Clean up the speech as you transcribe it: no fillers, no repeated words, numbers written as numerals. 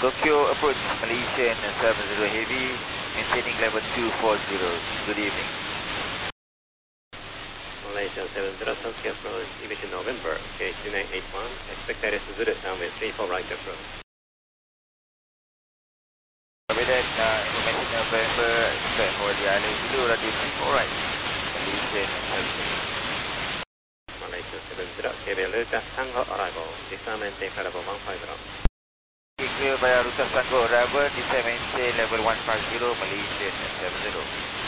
Tokyo approach Malaysian 70 Heavy, maintaining level 240. Good evening. Malaysian 70 Tokyo approach, Division November, KQ981, expect Iris Zulu, runway 34 right approach. Copy that, information November, expect for the island Zulu, radio 34 right. Malaysian 70. Malaysian 70, KB Luta, Tango arrival, descend maintain level 150. Clear by Ruta Tango arrival, descend maintain level 150, Malaysian 70.